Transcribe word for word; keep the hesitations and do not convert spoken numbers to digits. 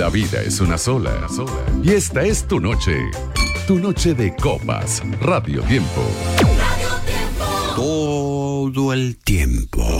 La vida es una sola, sola. Y esta es tu noche. Tu noche de copas. Radio Tiempo. Todo el tiempo.